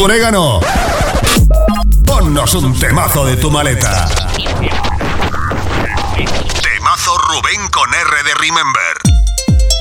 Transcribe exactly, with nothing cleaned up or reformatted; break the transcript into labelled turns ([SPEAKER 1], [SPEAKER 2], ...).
[SPEAKER 1] tu orégano. Ponnos un temazo de tu maleta. Temazo Rubén con R de Remember.